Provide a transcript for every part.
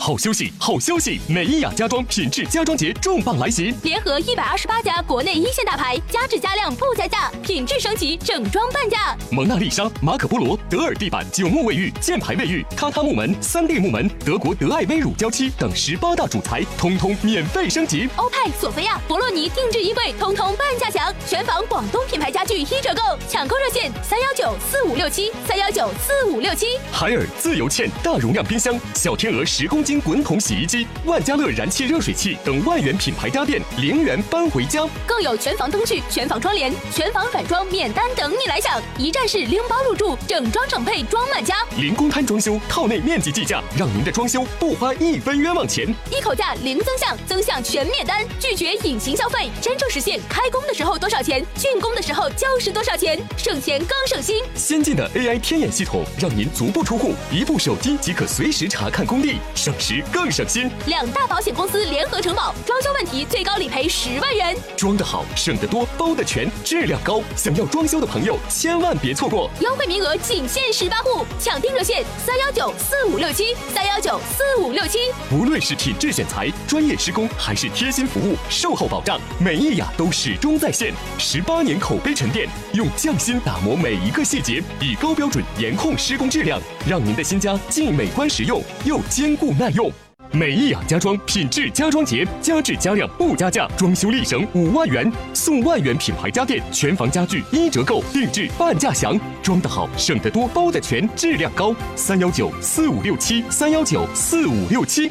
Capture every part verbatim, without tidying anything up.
好休息，好消息！美伊雅家装品质家装节重磅来袭， 联合一百二十八家国内一线大牌，加质加量不加价，品质升级，整装半价。 蒙娜丽莎、马可波罗、德尔地板、九木卫浴、箭牌卫浴、榻榻木门、三 D 木门、德国德爱威乳胶漆等十八大主材，通通免费升级。 欧派、索菲亚、博洛尼定制衣柜，通通半价享。全房广东品牌家具一折购，抢购热线三幺九四五六七三幺九四五六七。 海尔自由茜大容量冰箱、小天鹅十公斤滚筒洗衣机、万家乐燃气热水器等万元品牌家电，零元搬回家。 更有全房灯具、全房窗帘、全房反装免单等你来享，一站式拎包入住，整装整配装满家。 零公摊装修，套内面积计价，让您的装修不花一分冤枉钱。 一口价零增项，增项全免单，拒绝隐形消费，真正实现开工的时候多少钱，竣工的时候就是多少钱，省钱更省心。 先进的 A I 天眼系统，让您足不出户，一部手机即可随时查看工地，省时更省心。 两大保险公司联合承保，装修问题最高理赔十万元。 装得好，省得多，包得全，质量高。想要装修的朋友，千万别错过， 优惠名额仅限十八户，抢订热线三幺九四五六七三幺九四五六七。 无论是品质选材、专业施工，还是贴心服务、售后保障，美伊雅都始终在线。十八年口碑沉淀，用匠心打磨每一个细节，以高标准严控施工质量，让您的新家既美观实用，又坚固耐用。美伊雅家装品质家装节，加质加量不加价，装修力省五万元，送万元品牌家电，全房家具一折购，定制半价享。装得好，省得多，包得全，质量高。三幺九四五六七三幺九四五六七。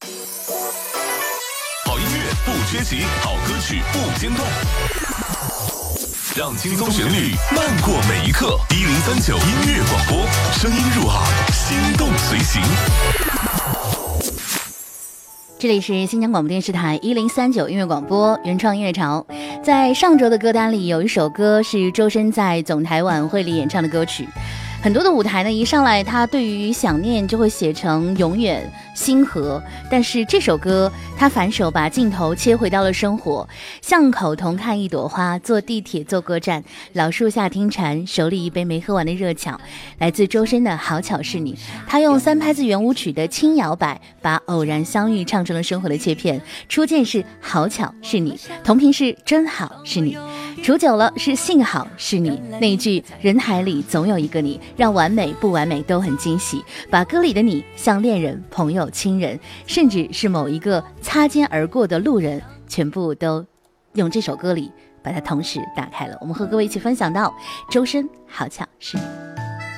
好音乐不缺席，好歌曲不间断，让轻松旋律漫过每一刻。一零三九音乐广播，声音入耳，心动随行。 这里是新疆广播电视台一零三九音乐广播原创音乐潮。在上周的歌单里，有一首歌是周深在总台晚会里演唱的歌曲。很多的舞台呢，一上来他对于想念就会写成永远、星河，但是这首歌他反手把镜头切回到了生活，巷口同看一朵花，坐地铁坐过站，老树下听蝉，手里一杯没喝完的热巧。来自周深的好巧是你，他用三拍子圆舞曲的轻摇摆，把偶然相遇唱成了生活的切片。初见是好巧是你，同频是真好是你，处久了是幸好是你。那一句人海里总有一个你，让完美不完美都很惊喜，把歌里的你像恋人、朋友、亲人，甚至是某一个擦肩而过的路人，全部都用这首歌里把它同时打开了。我们和各位一起分享到周深好巧是你。